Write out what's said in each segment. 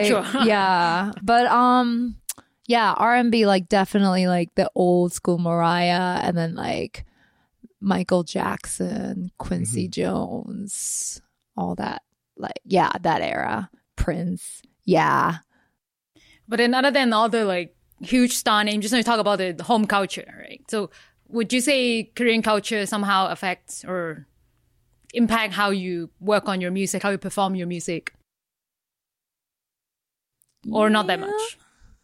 Sure. Yeah. But yeah, R&B, like definitely like the old school Mariah, and then like Michael Jackson, Quincy Jones, all that. Like, yeah, that era. Prince. Yeah. But then other than all the like huge star names, just want to talk about the home culture, right? So would you say Korean culture somehow affects or impact how you work on your music, how you perform your music? Or not that much?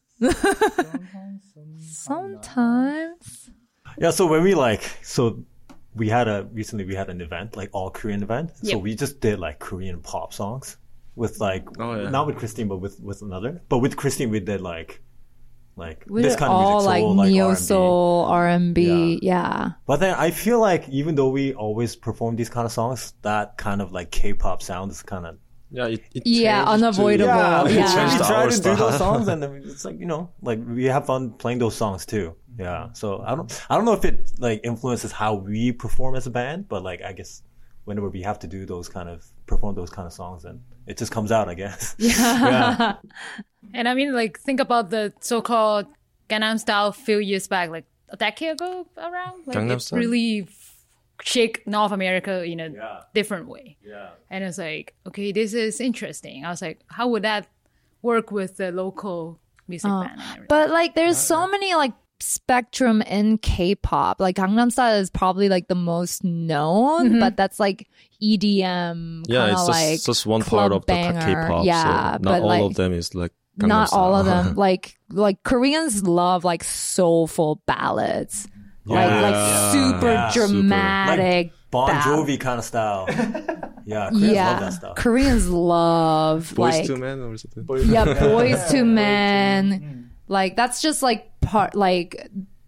Sometimes. Yeah, so when recently we had an event, like all Korean event. So we just did like Korean pop songs with like, not with Christine, but with another. But with Christine, we did like We this did kind all of music, soul, like neo R&B. soul, R&B. Yeah. But then I feel like even though we always perform these kind of songs, that kind of like K-pop sound is kind of it unavoidable. we changed to try our to do those style. songs, and then it's like, you know, like we have fun playing those songs too. Yeah. So I don't know if it like influences how we perform as a band, but like I guess whenever we have to do perform those kind of songs, then it just comes out, I guess. Yeah. And I mean, like, think about the so-called Gangnam Style a few years back, like a decade ago around. Like, Gangnam it Style? really shake North America in a different way. Yeah. And it's like, okay, this is interesting. I was like, how would that work with the local music band and everything? But like there's so many like spectrum in K-pop. Like Gangnam Style is probably like the most known, but that's like EDM. Yeah, kinda it's like just one club part of banger. the K-pop. Yeah, so not but all like of them is like Gangnam not Style. all of them. like Koreans love like soulful ballads. Like super dramatic. Like Bon Jovi kind of style. Yeah, Koreans love that stuff. Koreans love Boys like to Men or something. Boys to Men. Like that's just like part like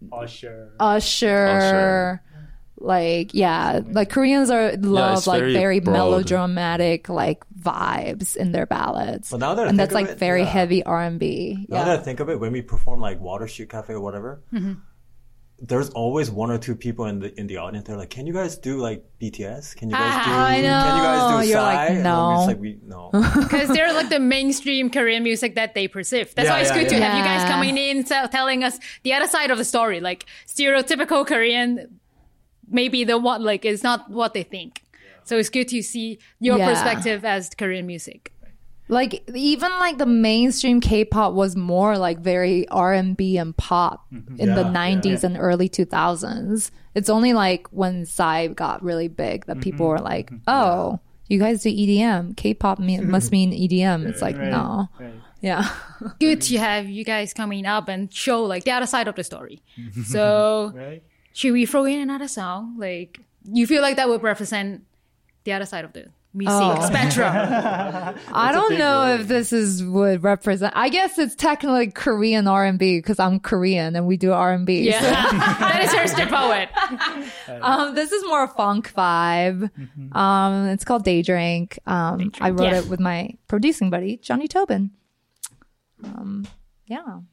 Usher. Like like Koreans love like very broad. melodramatic like vibes in their ballads. Well, now that I and think that's of like it, very heavy R&B. Now that I think of it, when we perform like Water Street Cafe or whatever, there's always one or two people in the audience. They're like, "Can you guys do like BTS? Can you guys do? I know. Can you guys do You're Psy?" like, And no. I'm just like, no. Because they're like the mainstream Korean music that they perceive. That's why it's good to have you guys coming in, telling us the other side of the story. Like stereotypical Korean, maybe the one like it's not what they think. So it's good to see your perspective as Korean music. Like even like the mainstream K-pop was more like very R&B and pop in the 90s and early 2000s. It's only like when Psy got really big that people were like, "Oh, you guys do EDM? K-pop must mean EDM." It's like, no. Yeah. Good to have you guys coming up and show like the other side of the story. So should we throw in another song? Like you feel like that would represent the other side of the music spectrum. I don't know if this would represent. I guess it's technically Korean R&B because I'm Korean and we do R&B. Yeah, So. that is her step forward. This is more funk vibe. It's called Day Drink. I wrote it with my producing buddy Johnny Tobin. Yeah.